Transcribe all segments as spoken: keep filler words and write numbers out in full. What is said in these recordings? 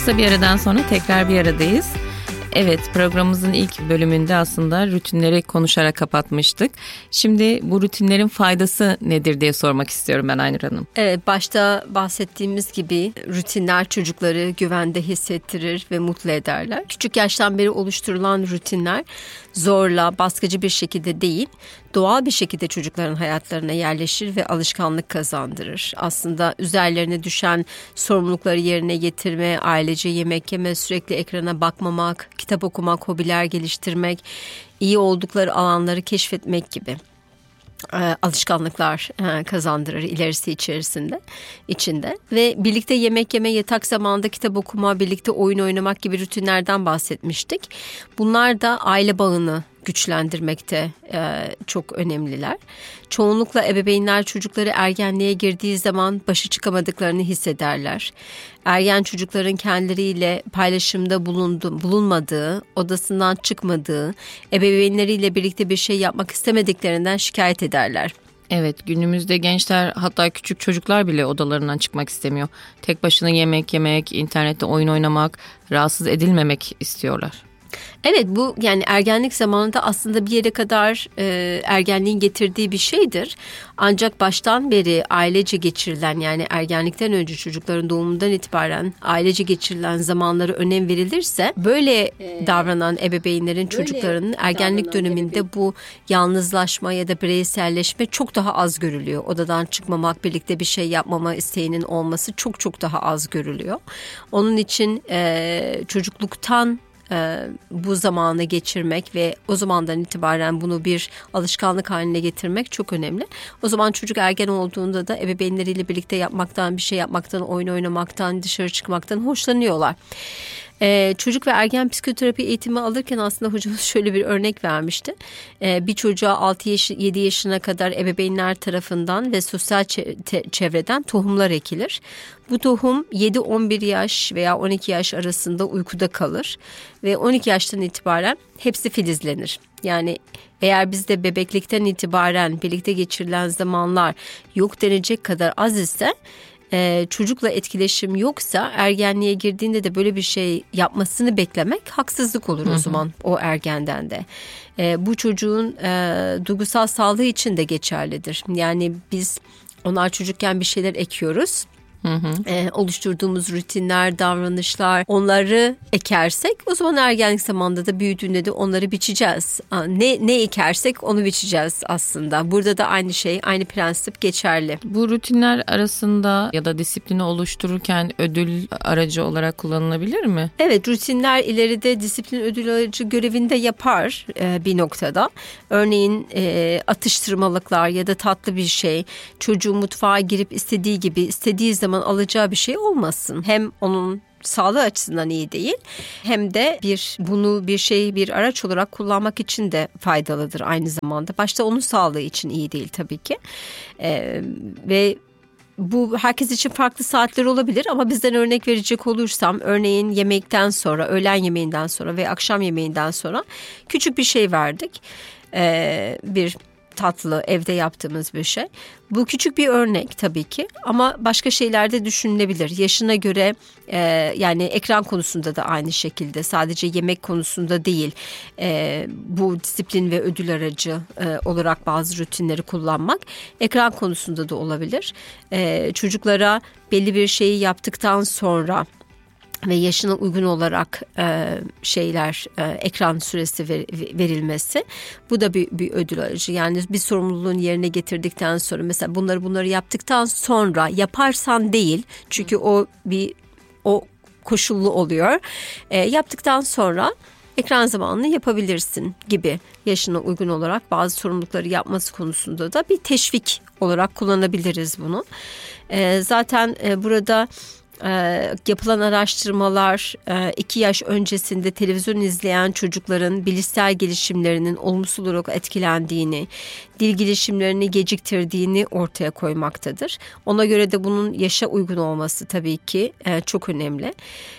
Kısa bir aradan sonra tekrar bir aradayız. Evet, programımızın ilk bölümünde aslında rutinleri konuşarak kapatmıştık. Şimdi bu rutinlerin faydası nedir diye sormak istiyorum ben Aynur Hanım. Evet, başta bahsettiğimiz gibi rutinler çocukları güvende hissettirir ve mutlu ederler. Küçük yaştan beri oluşturulan rutinler zorla, baskıcı bir şekilde değil, doğal bir şekilde çocukların hayatlarına yerleşir ve alışkanlık kazandırır. Aslında üzerlerine düşen sorumlulukları yerine getirme, ailece yemek yeme, sürekli ekrana bakmamak, kitap okumak, hobiler geliştirmek, iyi oldukları alanları keşfetmek gibi alışkanlıklar kazandırır ilerisi içerisinde içinde ve birlikte yemek yeme, yatak zamanında kitap okuma, birlikte oyun oynamak gibi rutinlerden bahsetmiştik. Bunlar da aile bağını güçlendirmekte e, çok önemliler. Çoğunlukla ebeveynler çocukları ergenliğe girdiği zaman başa çıkamadıklarını hissederler. Ergen çocukların kendileriyle paylaşımda bulundu, bulunmadığı, odasından çıkmadığı, ebeveynleriyle birlikte bir şey yapmak istemediklerinden şikayet ederler. Evet, günümüzde gençler, hatta küçük çocuklar bile odalarından çıkmak istemiyor. Tek başına yemek yemek, internette oyun oynamak, rahatsız edilmemek istiyorlar. Evet, bu yani ergenlik zamanında aslında bir yere kadar e, ergenliğin getirdiği bir şeydir. Ancak baştan beri ailece geçirilen, yani ergenlikten önce çocukların doğumundan itibaren ailece geçirilen zamanlara önem verilirse böyle ee, davranan ebeveynlerin çocuklarının ergenlik döneminde ebeveyn. bu yalnızlaşma ya da bireyselleşme çok daha az görülüyor. Odadan çıkmamak, birlikte bir şey yapmama isteğinin olması çok çok daha az görülüyor. Onun için e, çocukluktan bu zamanı geçirmek ve o zamandan itibaren bunu bir alışkanlık haline getirmek çok önemli. O zaman çocuk ergen olduğunda da ebeveynleriyle birlikte yapmaktan, bir şey yapmaktan, oyun oynamaktan, dışarı çıkmaktan hoşlanıyorlar. Ee, çocuk ve ergen psikoterapi eğitimi alırken aslında hocamız şöyle bir örnek vermişti. Ee, bir çocuğa altı yedi yaşına kadar ebeveynler tarafından ve sosyal çevreden tohumlar ekilir. Bu tohum yedi on bir yaş veya on iki yaş arasında uykuda kalır ve on iki yaştan itibaren hepsi filizlenir. Yani eğer bizde bebeklikten itibaren birlikte geçirilen zamanlar yok denecek kadar az ise, Ee, çocukla etkileşim yoksa ergenliğe girdiğinde de böyle bir şey yapmasını beklemek haksızlık olur o zaman o ergenden de. Ee, bu çocuğun e, duygusal sağlığı için de geçerlidir. Yani biz onlar çocukken bir şeyler ekiyoruz. Hı hı. Ee, oluşturduğumuz rutinler, davranışlar, onları ekersek o zaman ergenlik zamanında da büyüdüğünde de onları biçeceğiz. Ne ne ekersek onu biçeceğiz aslında. Burada da aynı şey, aynı prensip geçerli. Bu rutinler arasında ya da disiplini oluştururken ödül aracı olarak kullanılabilir mi? Evet, rutinler ileride disiplin ödül aracı görevinde yapar e, bir noktada. Örneğin e, atıştırmalıklar ya da tatlı bir şey, çocuğu mutfağa girip istediği gibi istediği zaman alacağı bir şey olmasın. Hem onun sağlığı açısından iyi değil, hem de bir bunu bir şey bir araç olarak kullanmak için de faydalıdır aynı zamanda. Başta onun sağlığı için iyi değil tabii ki. Ee, ve bu herkes için farklı saatler olabilir ama bizden örnek verecek olursam, örneğin yemekten sonra, öğlen yemeğinden sonra ve akşam yemeğinden sonra küçük bir şey verdik. Ee, bir tatlı, evde yaptığımız bir şey. Bu küçük bir örnek tabii ki ama başka şeyler de düşünülebilir. Yaşına göre e, yani ekran konusunda da aynı şekilde, sadece yemek konusunda değil. E, bu disiplin ve ödül aracı e, olarak bazı rutinleri kullanmak ekran konusunda da olabilir. E, çocuklara belli bir şeyi yaptıktan sonra ve yaşına uygun olarak e, şeyler e, ekran süresi ver, verilmesi, bu da bir, bir ödül aracı. Yani bir sorumluluğun yerine getirdikten sonra, mesela bunları bunları yaptıktan sonra, yaparsan değil çünkü o bir o koşullu oluyor. E, yaptıktan sonra ekran zamanını yapabilirsin gibi, yaşına uygun olarak bazı sorumlulukları yapması konusunda da bir teşvik olarak kullanabiliriz bunu. E, zaten e, burada Ee, yapılan araştırmalar iki yaş öncesinde televizyon izleyen çocukların bilişsel gelişimlerinin olumsuz olarak etkilendiğini, dil gelişimlerini geciktirdiğini ortaya koymaktadır. Ona göre de bunun yaşa uygun olması tabii ki çok önemli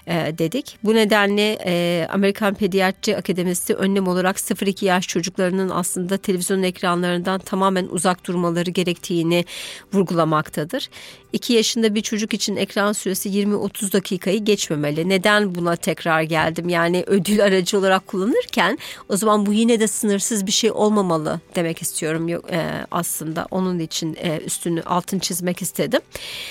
dedik. Bu nedenle Amerikan Pediatri Akademisi önlem olarak sıfır iki yaş çocuklarının aslında televizyon ekranlarından tamamen uzak durmaları gerektiğini vurgulamaktadır. iki yaşında bir çocuk için ekran süresi süresi yirmi otuz dakikayı geçmemeli. Neden buna tekrar geldim? Yani ödül aracı olarak kullanırken o zaman bu yine de sınırsız bir şey olmamalı demek istiyorum e, aslında. Onun için e, üstünü altın çizmek istedim.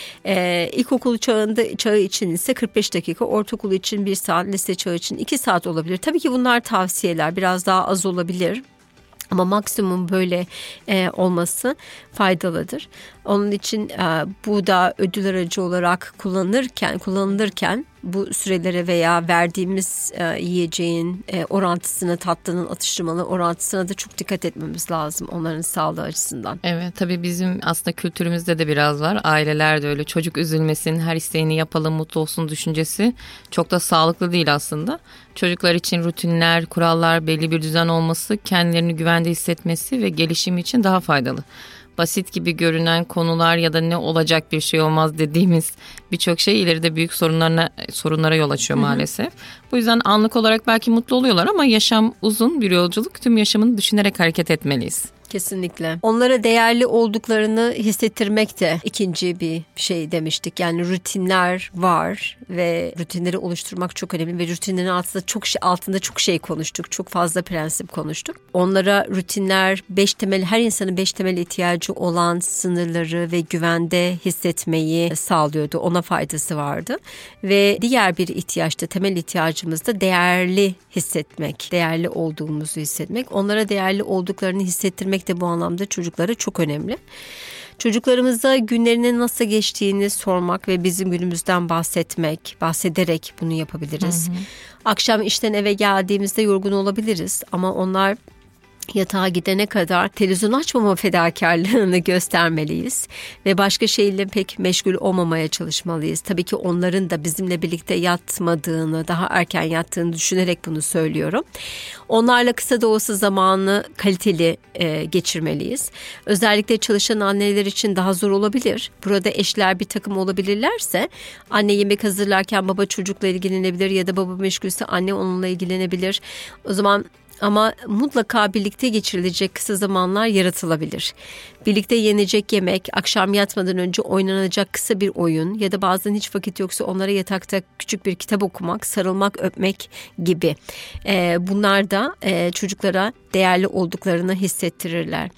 E, ilkokul çağında çağı için ise kırk beş dakika, ortaokul için bir saat, lise çağı için iki saat olabilir. Tabii ki bunlar tavsiyeler, biraz daha az olabilir. Ama maksimum böyle e, olması faydalıdır. Onun için e, bu da ödül aracı olarak kullanırken, kullanılırken bu sürelere veya verdiğimiz e, yiyeceğin e, orantısına, tatlının atıştırmalı orantısına da çok dikkat etmemiz lazım onların sağlığı açısından. Evet, tabii bizim aslında kültürümüzde de biraz var. Aileler de öyle, çocuk üzülmesin, her isteğini yapalım, mutlu olsun düşüncesi çok da sağlıklı değil aslında. Çocuklar için rutinler, kurallar, belli bir düzen olması, kendilerini güvende hissetmesi ve gelişimi için daha faydalı. Basit gibi görünen konular ya da ne olacak bir şey olmaz dediğimiz birçok şey ileride büyük sorunlarına sorunlara yol açıyor maalesef. Hı hı. Bu yüzden anlık olarak belki mutlu oluyorlar ama yaşam uzun bir yolculuk. Tüm yaşamını düşünerek hareket etmeliyiz. Kesinlikle. Onlara değerli olduklarını hissettirmek de ikinci bir şey demiştik. Yani rutinler var ve rutinleri oluşturmak çok önemli ve rutinlerin altında çok şey, altında çok şey konuştuk. Çok fazla prensip konuştuk. Onlara rutinler, beş temel, her insanın beş temel ihtiyacı olan sınırları ve güvende hissetmeyi sağlıyordu. Ona faydası vardı. Ve diğer bir ihtiyaçta, temel ihtiyacımız da değerli hissetmek, değerli olduğumuzu hissetmek. Onlara değerli olduklarını hissettirmek de bu anlamda çocuklara çok önemli. Çocuklarımıza günlerinin nasıl geçtiğini sormak ve bizim günümüzden bahsetmek, bahsederek bunu yapabiliriz. Hı hı. Akşam işten eve geldiğimizde yorgun olabiliriz ama onlar yatağa gidene kadar televizyon açmama fedakarlığını göstermeliyiz ve başka şeyle pek meşgul olmamaya çalışmalıyız. Tabii ki onların da bizimle birlikte yatmadığını, daha erken yattığını düşünerek bunu söylüyorum. Onlarla kısa da olsa zamanı kaliteli e, geçirmeliyiz. Özellikle çalışan anneler için daha zor olabilir. Burada eşler bir takım olabilirlerse anne yemek hazırlarken baba çocukla ilgilenebilir ya da baba meşgulse anne onunla ilgilenebilir. O zaman ama mutlaka birlikte geçirilecek kısa zamanlar yaratılabilir. Birlikte yenecek yemek, akşam yatmadan önce oynanacak kısa bir oyun ya da bazen hiç vakit yoksa onlara yatakta küçük bir kitap okumak, sarılmak, öpmek gibi. Ee, bunlar da e, çocuklara değerli olduklarını hissettirirler.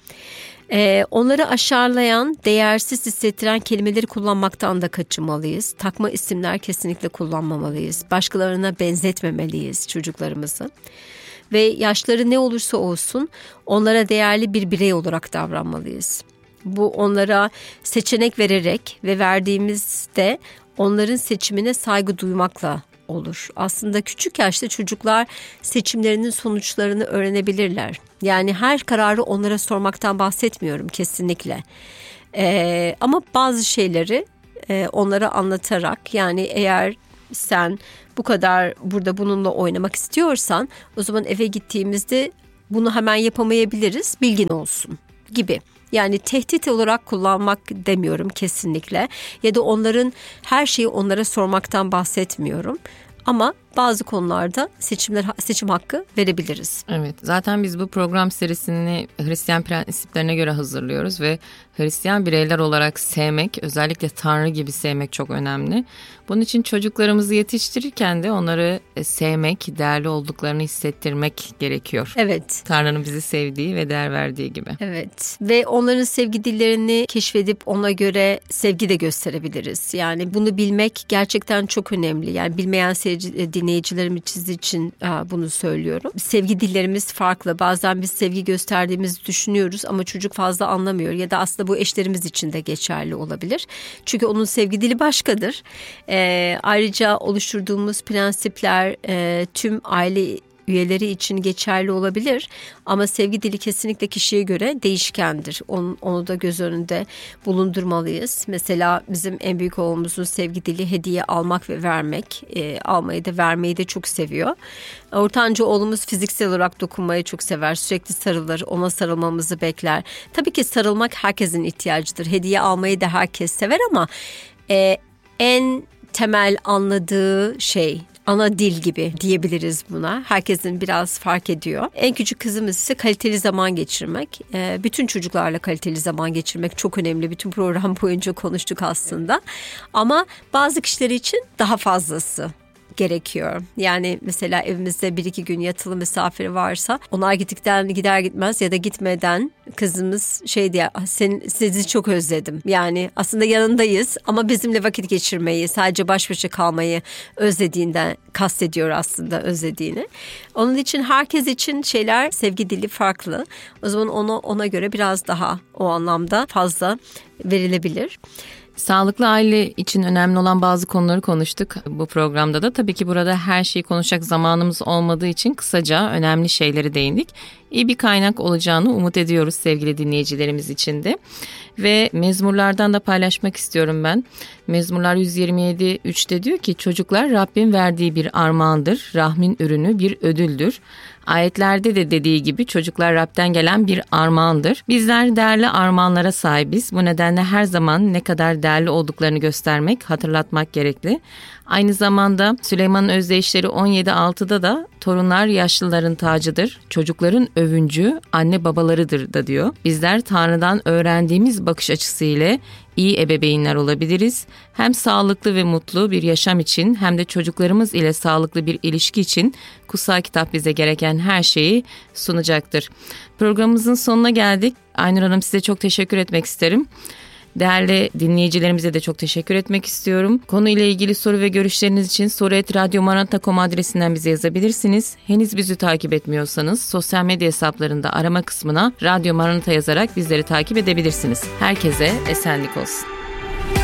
Ee, onları aşağılayan, değersiz hissettiren kelimeleri kullanmaktan da kaçınmalıyız. Takma isimler kesinlikle kullanmamalıyız. Başkalarına benzetmemeliyiz çocuklarımızı. Ve yaşları ne olursa olsun onlara değerli bir birey olarak davranmalıyız. Bu onlara seçenek vererek ve verdiğimizde onların seçimine saygı duymakla olur. Aslında küçük yaşta çocuklar seçimlerinin sonuçlarını öğrenebilirler. Yani her kararı onlara sormaktan bahsetmiyorum kesinlikle. Ee, ama bazı şeyleri e, onlara anlatarak, yani eğer sen bu kadar burada bununla oynamak istiyorsan o zaman eve gittiğimizde bunu hemen yapamayabiliriz, bilgin olsun gibi. Yani tehdit olarak kullanmak demiyorum kesinlikle ya da onların her şeyi onlara sormaktan bahsetmiyorum. Ama bazı konularda seçimler seçim hakkı verebiliriz. Evet, zaten biz bu program serisini Hristiyan prensiplerine göre hazırlıyoruz ve Hristiyan bireyler olarak sevmek, özellikle Tanrı gibi sevmek çok önemli. Bunun için çocuklarımızı yetiştirirken de onları sevmek, değerli olduklarını hissettirmek gerekiyor. Evet. Tanrı'nın bizi sevdiği ve değer verdiği gibi. Evet. Ve onların sevgi dillerini keşfedip ona göre sevgi de gösterebiliriz. Yani bunu bilmek gerçekten çok önemli. Yani bilmeyen seyirci, dinleyicilerimiz için bunu söylüyorum. Sevgi dillerimiz farklı. Bazen biz sevgi gösterdiğimizi düşünüyoruz ama çocuk fazla anlamıyor ya da aslında bu eşlerimiz için de geçerli olabilir. Çünkü onun sevgi dili başkadır. Ee, ayrıca oluşturduğumuz prensipler e, tüm aile üyeleri için geçerli olabilir ama sevgi dili kesinlikle kişiye göre değişkendir. Onu, onu da göz önünde bulundurmalıyız. Mesela bizim en büyük oğlumuzun sevgi dili hediye almak ve vermek. E, almayı da vermeyi de çok seviyor. Ortanca oğlumuz fiziksel olarak dokunmayı çok sever. Sürekli sarılır, ona sarılmamızı bekler. Tabii ki sarılmak herkesin ihtiyacıdır. Hediye almayı da herkes sever ama e, en temel anladığı şey, ana dil gibi diyebiliriz buna. Herkesin biraz fark ediyor. En küçük kızımız ise kaliteli zaman geçirmek. E, bütün çocuklarla kaliteli zaman geçirmek çok önemli. Bütün program boyunca konuştuk aslında. Ama bazı kişiler için daha fazlası gerekiyor. Yani mesela evimizde bir iki gün yatılı misafir varsa onlar gittikten gider gitmez ya da gitmeden kızımız şey diye sen, sizi çok özledim. Yani aslında yanındayız ama bizimle vakit geçirmeyi, sadece baş başa kalmayı özlediğinden kastediyor aslında özlediğini. Onun için herkes için şeyler, sevgi dili farklı. O zaman ona, ona göre biraz daha o anlamda fazla verilebilir. Sağlıklı aile için önemli olan bazı konuları konuştuk bu programda da. Tabii ki burada her şeyi konuşacak zamanımız olmadığı için kısaca önemli şeyleri değindik. İyi bir kaynak olacağını umut ediyoruz sevgili dinleyicilerimiz için de. Ve mezmurlardan da paylaşmak istiyorum ben. Mezmurlar yüz yirmi yedi üçte diyor ki çocuklar Rabbin verdiği bir armağandır, rahmin ürünü bir ödüldür. Ayetlerde de dediği gibi çocuklar Rab'den gelen bir armağandır. Bizler değerli armağanlara sahibiz. Bu nedenle her zaman ne kadar değerli olduklarını göstermek, hatırlatmak gerekli. Aynı zamanda Süleyman'ın özdeyişleri on yedi altıda da torunlar yaşlıların tacıdır, çocukların övüncü anne babalarıdır da diyor. Bizler Tanrı'dan öğrendiğimiz bakış açısı ile iyi ebeveynler olabiliriz. Hem sağlıklı ve mutlu bir yaşam için hem de çocuklarımız ile sağlıklı bir ilişki için kutsal kitap bize gereken her şeyi sunacaktır. Programımızın sonuna geldik. Aynur Hanım, size çok teşekkür etmek isterim. Değerli dinleyicilerimize de çok teşekkür etmek istiyorum. Konuyla ilgili soru ve görüşleriniz için soru et radyo maranata nokta com adresinden bize yazabilirsiniz. Henüz bizi takip etmiyorsanız sosyal medya hesaplarında arama kısmına Radyo Maranata yazarak bizleri takip edebilirsiniz. Herkese esenlik olsun.